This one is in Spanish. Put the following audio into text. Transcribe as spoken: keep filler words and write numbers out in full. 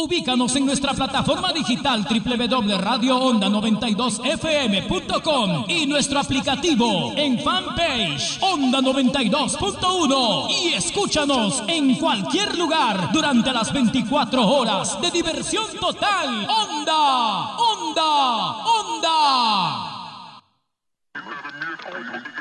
Ubícanos en nuestra plataforma digital doble u doble u doble u punto radio onda noventa y dos f m punto com y nuestro aplicativo en fanpage Onda noventa y dos punto uno y escúchanos en cualquier lugar durante las veinticuatro horas de diversión total. ¡Onda! ¡Onda! ¡Onda!